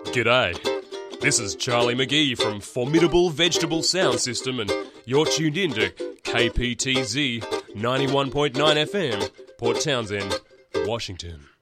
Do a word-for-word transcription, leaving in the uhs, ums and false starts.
G'day. This is Charlie McGee from Formidable Vegetable Sound System, and you're tuned in to K P T Z ninety-one point nine F M, Port Townsend, Washington.